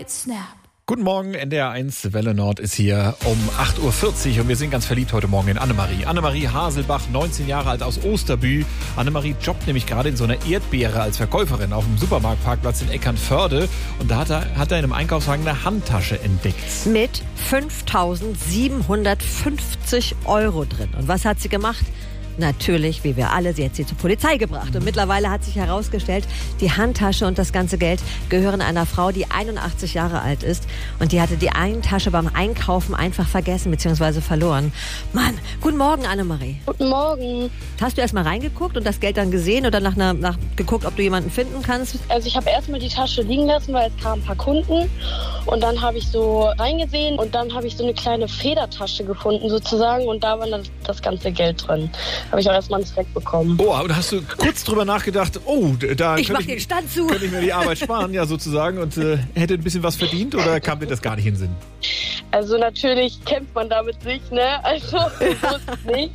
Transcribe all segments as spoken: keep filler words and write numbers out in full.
White Snap. Guten Morgen, N D R eins Welle Nord ist hier um acht Uhr vierzig und wir sind ganz verliebt heute Morgen in Annemarie. Annemarie Haselbach, neunzehn Jahre alt, aus Osterbühl. Annemarie jobbt nämlich gerade in so einer Erdbeere als Verkäuferin auf dem Supermarktparkplatz in Eckernförde. Und da hat er, hat er in einem Einkaufswagen eine Handtasche entdeckt. Mit fünftausendsiebenhundertfünfzig Euro drin. Und was hat sie gemacht? Natürlich, wie wir alle, sie hat sie zur Polizei gebracht. Und mittlerweile hat sich herausgestellt, die Handtasche und das ganze Geld gehören einer Frau, die einundachtzig Jahre alt ist. Und die hatte die Handtasche beim Einkaufen einfach vergessen bzw. verloren. Mann, guten Morgen, Annemarie. Guten Morgen. Hast du erst mal reingeguckt und das Geld dann gesehen oder nach, einer, nach geguckt, ob du jemanden finden kannst? Also ich habe erstmal die Tasche liegen lassen, weil es kamen ein paar Kunden. Und dann habe ich so reingesehen und dann habe ich so eine kleine Federtasche gefunden sozusagen. Und da war dann das ganze Geld drin. Habe ich auch erstmal einen Zweck bekommen. Oh, und hast du kurz drüber nachgedacht, oh, da ich könnte mach ich, den Stand zu. könnte ich mir die Arbeit sparen, ja sozusagen, und äh, hätte ein bisschen was verdient, oder kam dir das gar nicht in den Sinn? Also natürlich kämpft man damit nicht, ne? Also so nicht.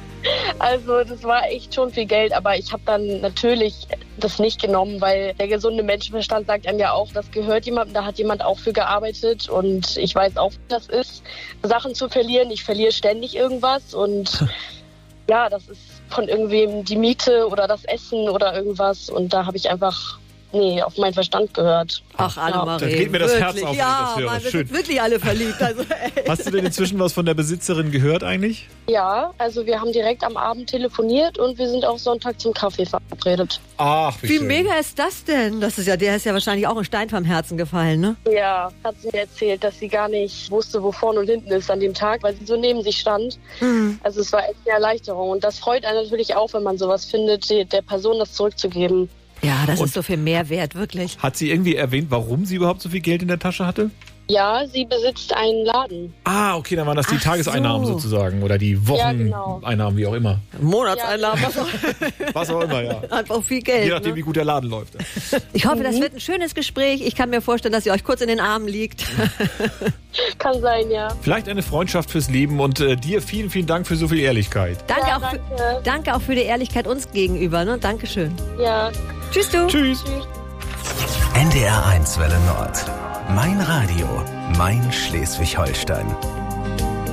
Also das war echt schon viel Geld, aber ich habe dann natürlich das nicht genommen, weil der gesunde Menschenverstand sagt einem ja auch, das gehört jemandem, da hat jemand auch für gearbeitet und ich weiß auch, wie das ist, Sachen zu verlieren. Ich verliere ständig irgendwas und ja, das ist von irgendwem die Miete oder das Essen oder irgendwas und da habe ich einfach, nee, auf meinen Verstand gehört. Ach, Annemarie. Da geht mir das wirklich. Herz auf, wenn ja, ich das höre. Mann, wir Schön. sind wirklich alle verliebt. Also, Hast du denn inzwischen was von der Besitzerin gehört eigentlich? Ja, also wir haben direkt am Abend telefoniert und wir sind auch Sonntag zum Kaffee verabredet. Ach, wie, wie schön. mega ist das denn? Das ist ja, der ist ja wahrscheinlich auch ein Stein vom Herzen gefallen, ne? Ja, hat sie mir erzählt, dass sie gar nicht wusste, wo vorne und hinten ist an dem Tag, weil sie so neben sich stand. Mhm. Also es war echt eine Erleichterung und das freut einen natürlich auch, wenn man sowas findet, der Person das zurückzugeben. Ja, das Und ist so viel Mehrwert, wirklich. Hat sie irgendwie erwähnt, warum sie überhaupt so viel Geld in der Tasche hatte? Ja, sie besitzt einen Laden. Ah, okay, dann waren das die Ach Tageseinnahmen so. sozusagen oder die Ja, genau. Wocheneinnahmen, wie auch immer. Monatseinnahmen, was auch, Was auch immer, ja. einfach viel Geld. Je nachdem, Ne? wie gut der Laden läuft. Ich hoffe, das wird ein schönes Gespräch. Ich kann mir vorstellen, dass ihr euch kurz in den Armen liegt. Kann sein, ja. Vielleicht eine Freundschaft fürs Leben und äh, dir vielen, vielen Dank für so viel Ehrlichkeit. Danke, Ja, auch für, danke. danke auch für die Ehrlichkeit uns gegenüber. Ne? Dankeschön. Ja. Tschüss, du. Tschüss. N D R eins Welle Nord. Mein Radio, mein Schleswig-Holstein.